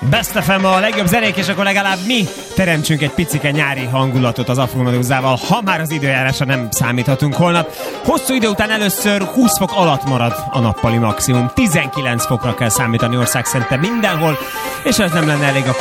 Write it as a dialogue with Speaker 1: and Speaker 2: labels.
Speaker 1: Best FM a legjobb zenék, és akkor legalább mi teremtsünk egy picike nyári hangulatot az Afro Medúzával, ha már az időjárásra nem számíthatunk holnap. Hosszú idő után először 20 fok alatt marad a nappali maximum. 19 fokra kell számítani országszerte mindenhol, és ez nem lenne elég,